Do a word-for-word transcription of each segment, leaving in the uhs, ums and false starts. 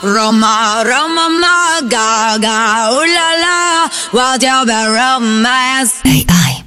Roma, Roma, ma, ga, ga, ooh la la, what you be romance. Hey, I.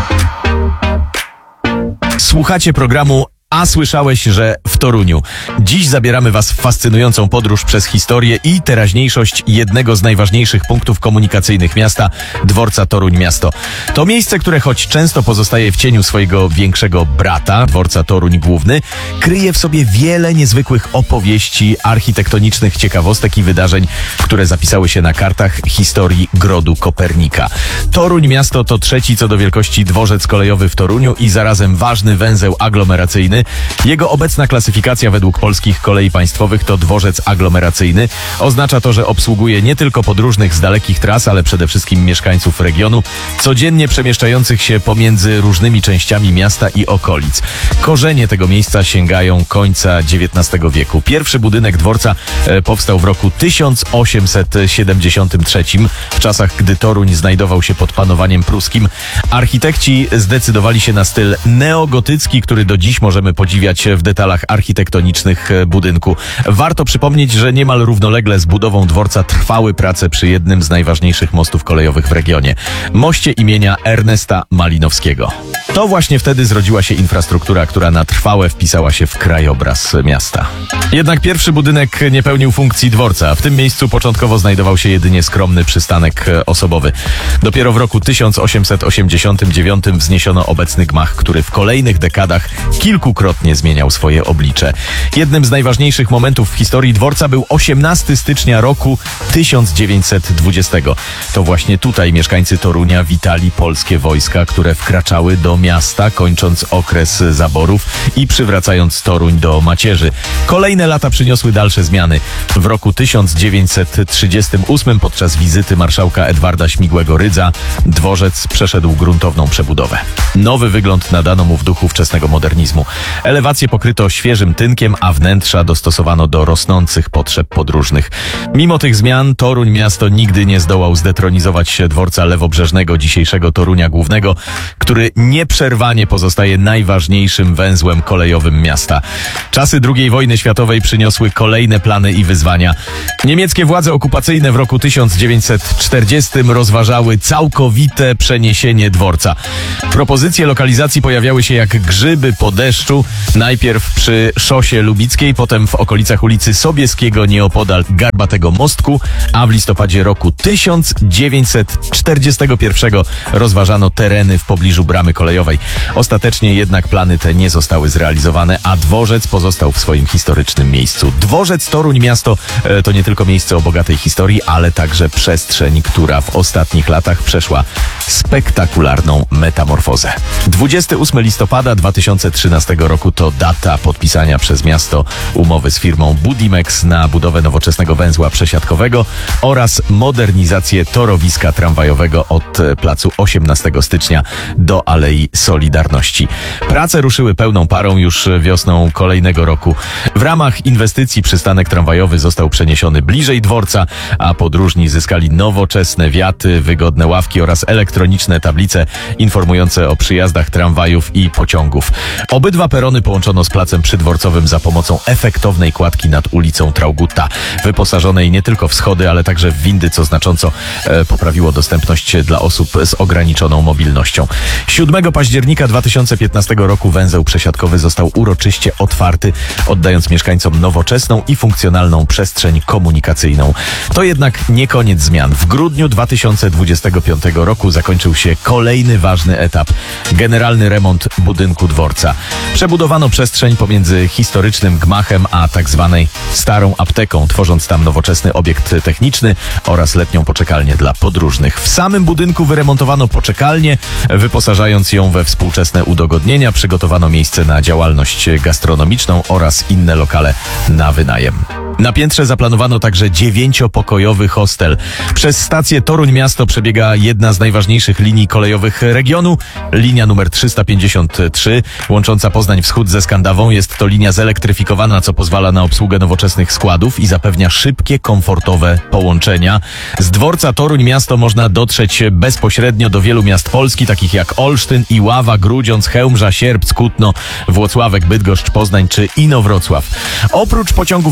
Słuchacie programu A słyszałeś, że w Toruniu. Dziś zabieramy Was w fascynującą podróż przez historię i teraźniejszość jednego z najważniejszych punktów komunikacyjnych miasta, dworca Toruń Miasto. To miejsce, które choć często pozostaje w cieniu swojego większego brata, dworca Toruń Główny, kryje w sobie wiele niezwykłych opowieści, architektonicznych ciekawostek i wydarzeń, które zapisały się na kartach historii Grodu Kopernika. Toruń Miasto to trzeci co do wielkości dworzec kolejowy w Toruniu i zarazem ważny węzeł aglomeracyjny. Jego obecna klasyfikacja według polskich kolei państwowych to dworzec aglomeracyjny. Oznacza to, że obsługuje nie tylko podróżnych z dalekich tras, ale przede wszystkim mieszkańców regionu, codziennie przemieszczających się pomiędzy różnymi częściami miasta i okolic. Korzenie tego miejsca sięgają końca dziewiętnastego wieku. Pierwszy budynek dworca e, powstał w roku tysiąc osiemset siedemdziesiątym trzecim, w czasach, gdy Toruń znajdował się pod panowaniem pruskim. Architekci zdecydowali się na styl neogotycki, który do dziś możemy podziwiać w detalach architektonicznych budynku. Warto przypomnieć, że niemal równolegle z budową dworca trwały prace przy jednym z najważniejszych mostów kolejowych w regionie. Moście imienia Ernesta Malinowskiego. To właśnie wtedy zrodziła się infrastruktura, która na trwałe wpisała się w krajobraz miasta. Jednak pierwszy budynek nie pełnił funkcji dworca. W tym miejscu początkowo znajdował się jedynie skromny przystanek osobowy. Dopiero w roku tysiąc osiemset osiemdziesiątym dziewiątym wzniesiono obecny gmach, który w kolejnych dekadach kilkukrotnie zmieniał swoje oblicze. Jednym z najważniejszych momentów w historii dworca był osiemnastego stycznia roku tysiąc dziewięćset dwudziestego. To właśnie tutaj mieszkańcy Torunia witali polskie wojska, które wkraczały do miasta, kończąc okres zaborów i przywracając Toruń do macierzy. Kolejne lata przyniosły dalsze zmiany. W roku tysiąc dziewięćset trzydziestym ósmym podczas wizyty marszałka Edwarda Śmigłego-Rydza dworzec przeszedł gruntowną przebudowę. Nowy wygląd nadano mu w duchu wczesnego modernizmu. Elewację pokryto świeżym tynkiem, a wnętrza dostosowano do rosnących potrzeb podróżnych. Mimo tych zmian Toruń Miasto nigdy nie zdołał zdetronizować się dworca lewobrzeżnego dzisiejszego Torunia Głównego, który nieprzerwanie pozostaje najważniejszym węzłem kolejowym miasta. Czasy drugiej wojny światowej przyniosły kolejne plany i wyzwania. Niemieckie władze okupacyjne w roku tysiąc dziewięćset czterdziestym rozważały całkowite przeniesienie dworca. Propozycje lokalizacji pojawiały się jak grzyby po deszczu, najpierw przy szosie lubickiej, potem w okolicach ulicy Sobieskiego nieopodal Garbatego Mostku, a w listopadzie roku tysiąc dziewięćset czterdziestego pierwszego rozważano tereny w pobliżu bramy kolejowej. Ostatecznie jednak plany te nie zostały zrealizowane, a dworzec pozostał w swoim historycznym miejscu. Dworzec Toruń Miasto e, to nie tylko miejsce o bogatej historii, ale także przestrzeń, która w ostatnich latach przeszła spektakularną metamorfozę. dwudziestego ósmego listopada dwa tysiące trzynastego roku to data podpisania przez miasto umowy z firmą Budimex na budowę nowoczesnego węzła przesiadkowego oraz modernizację torowiska tramwajowego od placu osiemnastego stycznia do Alei Solidarności. Prace ruszyły pełną parą już wiosną kolejnego roku. W ramach inwestycji przystanek tramwajowy został przeniesiony bliżej dworca, a podróżni zyskali nowoczesne wiaty, wygodne ławki oraz elektroniczne tablice informujące o przyjazdach tramwajów i pociągów. Obydwa perony połączono z placem przydworcowym za pomocą efektownej kładki nad ulicą Traugutta, wyposażonej nie tylko w schody, ale także w windy, co znacząco e, poprawiło dostępność dla osób z ograniczoną mobilnością. siódmego października dwa tysiące piętnastego roku węzeł przesiadkowy został uroczyście otwarty, oddając mieszkańcom nowoczesną i funkcjonalną przestrzeń komunikacyjną. To jednak nie koniec zmian. W grudniu dwa tysiące dwudziestego piątego roku zakończył się kolejny ważny etap – generalny remont budynku dworca. Przebudowano przestrzeń pomiędzy historycznym gmachem a tak zwanej starą apteką, tworząc tam nowoczesny obiekt techniczny oraz letnią poczekalnię dla podróżnych. W samym budynku wyremontowano poczekalnię, wyposażając ją we współczesne udogodnienia, przygotowano miejsce na działalność gastronomiczną oraz inne lokale na wynajem. Na piętrze zaplanowano także dziewięciopokojowy hostel. Przez stację Toruń Miasto przebiega jedna z najważniejszych linii kolejowych regionu, linia numer trzysta pięćdziesiąt trzy, łącząca Poznań Wschód ze Skandawą. Jest to linia zelektryfikowana, co pozwala na obsługę nowoczesnych składów i zapewnia szybkie, komfortowe połączenia. Z dworca Toruń Miasto można dotrzeć bezpośrednio do wielu miast Polski, takich jak Olsztyn, Iława, Grudziądz, Chełmża, Sierpc, Kutno, Włocławek, Bydgoszcz, Poznań czy Inowrocław. Oprócz pociągów dalekobieżnych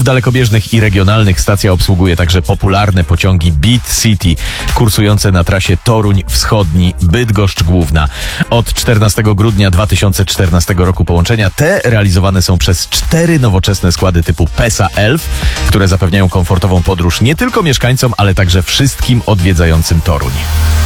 rozbieżnych i regionalnych stacja obsługuje także popularne pociągi Beat City, kursujące na trasie Toruń Wschodni, Bydgoszcz Główna. Od czternastego grudnia dwa tysiące czternastego roku połączenia te realizowane są przez cztery nowoczesne składy typu PESA Elf, które zapewniają komfortową podróż nie tylko mieszkańcom, ale także wszystkim odwiedzającym Toruń.